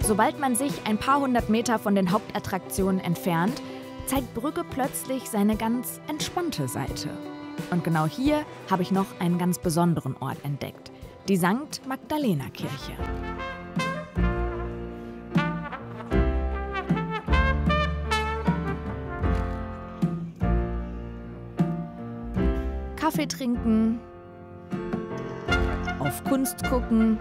Sobald man sich ein paar hundert Meter von den Hauptattraktionen entfernt, zeigt Brügge plötzlich seine ganz entspannte Seite. Und genau hier habe ich noch einen ganz besonderen Ort entdeckt, die St. Magdalena-Kirche. Kaffee trinken, auf Kunst gucken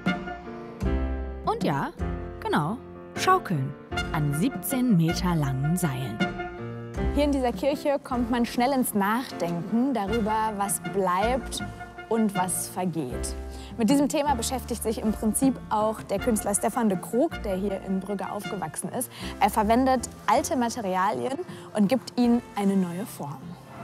und ja, genau, schaukeln an 17 Meter langen Seilen. Hier in dieser Kirche kommt man schnell ins Nachdenken darüber, was bleibt und was vergeht. Mit diesem Thema beschäftigt sich im Prinzip auch der Künstler Stefan de Krook, der hier in Brügge aufgewachsen ist. Er verwendet alte Materialien und gibt ihnen eine neue Form.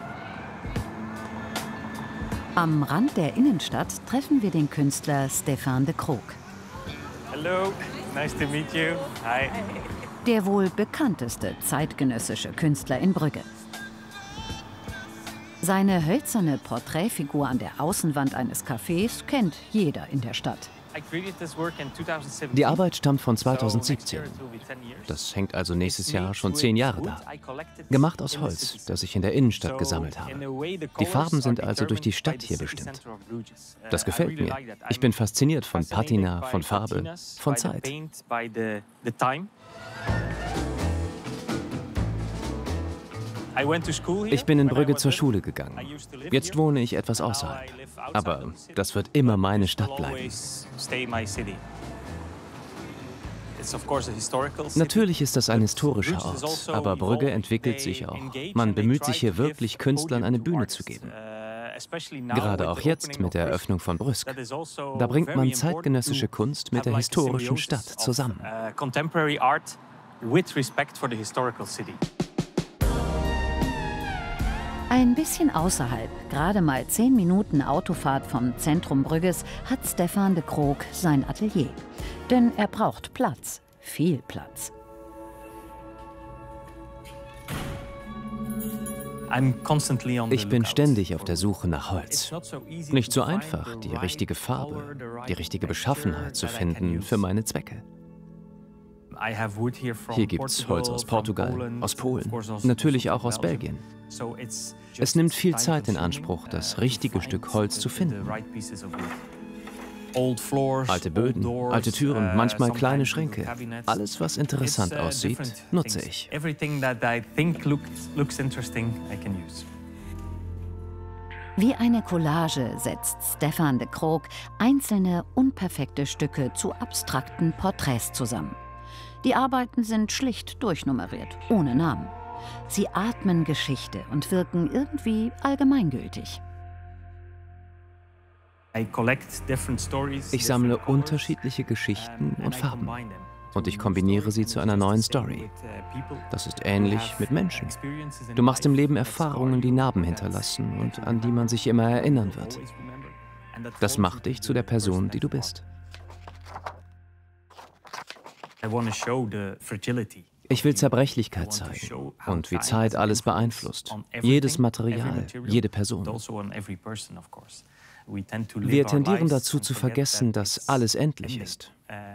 Am Rand der Innenstadt treffen wir den Künstler Stefan de Krook. Hallo, nice to meet you. Hi. Der wohl bekannteste zeitgenössische Künstler in Brügge. Seine hölzerne Porträtfigur an der Außenwand eines Cafés kennt jeder in der Stadt. Die Arbeit stammt von 2017. Das hängt also nächstes Jahr schon 10 Jahre da. Gemacht aus Holz, das ich in der Innenstadt gesammelt habe. Die Farben sind also durch die Stadt hier bestimmt. Das gefällt mir. Ich bin fasziniert von Patina, von Farbe, von Zeit. Ich bin in Brügge zur Schule gegangen. Jetzt wohne ich etwas außerhalb. Aber das wird immer meine Stadt bleiben. Natürlich ist das ein historischer Ort, aber Brügge entwickelt sich auch. Man bemüht sich hier wirklich, Künstlern eine Bühne zu geben. Gerade auch jetzt mit der Eröffnung von Brüsk. Da bringt man zeitgenössische Kunst mit der historischen Stadt zusammen. Ein bisschen außerhalb, gerade mal 10 Minuten Autofahrt vom Zentrum Brügges, hat Stefan de Krook sein Atelier. Denn er braucht Platz, viel Platz. Ich bin ständig auf der Suche nach Holz. Nicht so einfach, die richtige Farbe, die richtige Beschaffenheit zu finden für meine Zwecke. Hier gibt's Holz aus Portugal, aus Polen, natürlich auch aus Belgien. Es nimmt viel Zeit in Anspruch, das richtige Stück Holz zu finden. Alte Böden, alte Türen, manchmal kleine Schränke. Alles, was interessant aussieht, nutze ich. Wie eine Collage setzt Stefan de Krook einzelne unperfekte Stücke zu abstrakten Porträts zusammen. Die Arbeiten sind schlicht durchnummeriert, ohne Namen. Sie atmen Geschichte und wirken irgendwie allgemeingültig. Ich sammle unterschiedliche Geschichten und Farben und ich kombiniere sie zu einer neuen Story. Das ist ähnlich mit Menschen. Du machst im Leben Erfahrungen, die Narben hinterlassen und an die man sich immer erinnern wird. Das macht dich zu der Person, die du bist. Ich will Zerbrechlichkeit zeigen und wie Zeit alles beeinflusst. Jedes Material, jede Person. Wir tendieren dazu zu vergessen, dass alles endlich ist.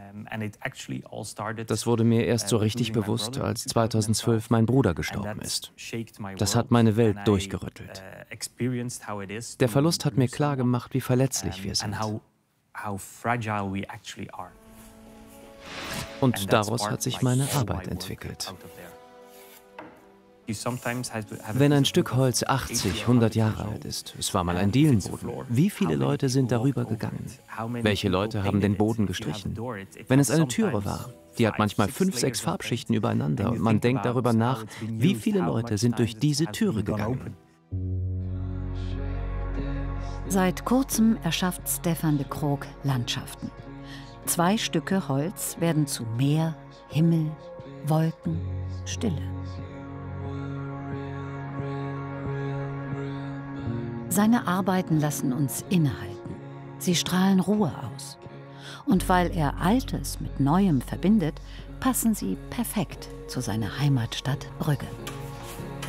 Das wurde mir erst so richtig bewusst, als 2012 mein Bruder gestorben ist. Das hat meine Welt durchgerüttelt. Der Verlust hat mir klargemacht, wie verletzlich wir sind. Und daraus hat sich meine Arbeit entwickelt. Wenn ein Stück Holz 80, 100 Jahre alt ist, es war mal ein Dielenboden, wie viele Leute sind darüber gegangen? Welche Leute haben den Boden gestrichen? Wenn es eine Türe war, die hat manchmal 5, 6 Farbschichten übereinander und man denkt darüber nach, wie viele Leute sind durch diese Türe gegangen? Seit kurzem erschafft Stefan de Krook Landschaften. 2 Stücke Holz werden zu Meer, Himmel, Wolken, Stille. Seine Arbeiten lassen uns innehalten. Sie strahlen Ruhe aus. Und weil er Altes mit Neuem verbindet, passen sie perfekt zu seiner Heimatstadt Brügge.